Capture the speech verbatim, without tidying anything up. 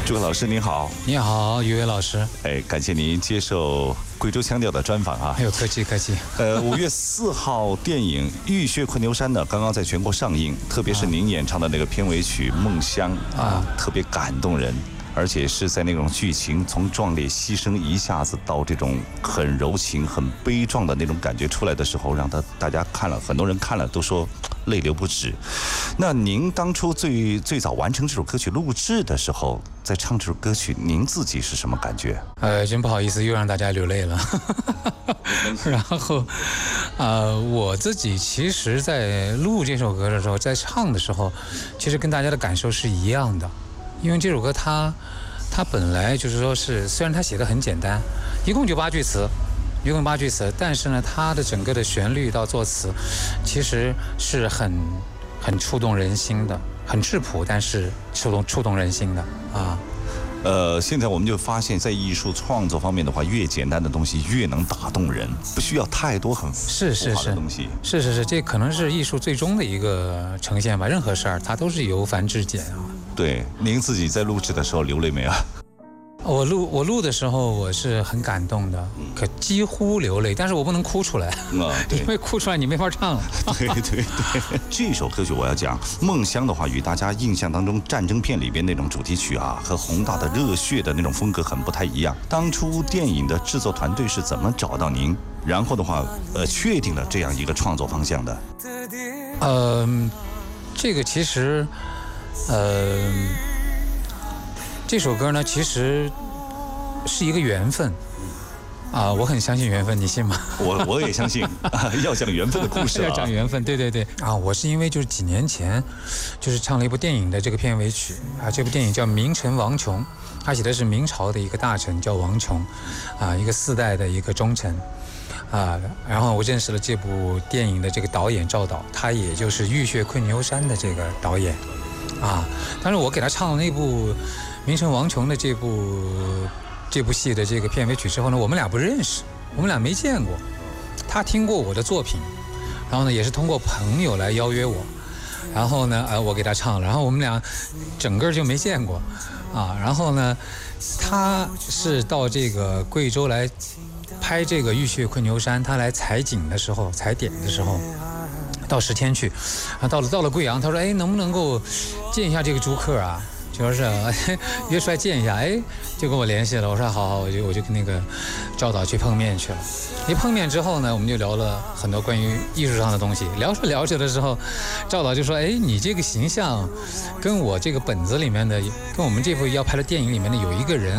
诸葛老师您好。 你好，于伟老师。 哎，感谢您接受贵州腔调的专访啊。 哎呦，客气客气。 呃，五月四号电影《浴血困牛山》呢，刚刚在全国上映，特别是您演唱的那个片尾曲《梦乡》啊，特别感动人。而且是在那种剧情从壮烈牺牲一下子到这种很柔情、很悲壮的那种感觉出来的时候，让他大家看了，很多人看了都说泪流不止。那您当初最最早完成这首歌曲录制的时候，在唱这首歌曲，您自己是什么感觉？ 呃，真不好意思，又让大家流泪了。然后，呃，我自己其实，在录这首歌的时候，在唱的时候，其实跟大家的感受是一样的。因为这首歌它它本来就是说是，虽然它写的很简单，一共就八句词，一共八句词，但是呢，它的整个的旋律到作词，其实是很很触动人心的，很质朴，但是触动触动人心的啊。 呃，现在我们就发现，在艺术创作方面的话，越简单的东西越能打动人，不需要太多很是是是东西。 是是是，这可能是艺术最终的一个呈现吧。任何事儿它都是由繁至简啊。 对，您自己在录制的时候流泪没有？ 我录我录的时候我是很感动的，可几乎流泪，但是我不能哭出来， 啊，对， 因为哭出来你没法唱了。 对对对，这首歌曲我要讲《梦乡》的话，与大家印象当中战争片里边那种主题曲啊，和宏大的热血的那种风格很不太一样。当初电影的制作团队是怎么找到您，然后的话，呃，确定了这样一个创作方向的？ 呃，这个其实，呃。这首歌呢，其实是一个缘分啊，我很相信缘分，你信吗？ 我我也相信，啊、要讲缘分的故事、啊， 要讲缘分，对对对啊！我是因为就是几年前，就是唱了一部电影的这个片尾曲啊，这部电影叫《名臣王琼》，他写的是明朝的一个大臣叫王琼，啊，一个四代的一个忠臣。啊，然后我认识了这部电影的这个导演赵导，他也就是《浴血困牛山》的这个导演，啊，但是我给他唱了那部名臣王琼的这部这部戏的这个片尾曲之后呢，我们俩不认识，我们俩没见过。他听过我的作品，然后呢，也是通过朋友来邀约我，然后呢，呃，我给他唱了，然后我们俩整个就没见过，啊，然后呢，他是到这个贵州来拍这个《浴血困牛山》，他来采景的时候，采点的时候。到十天去，啊，到了到了贵阳，他说，哎，能不能够见一下这个朱克啊？就说是、哎、约出来见一下，哎，就跟我联系了。我说好好，我就我就跟那个赵导去碰面去了。一碰面之后呢，我们就聊了很多关于艺术上的东西。聊着聊着的时候，赵导就说，哎，你这个形象跟我这个本子里面的，跟我们这部要拍的电影里面的有一个人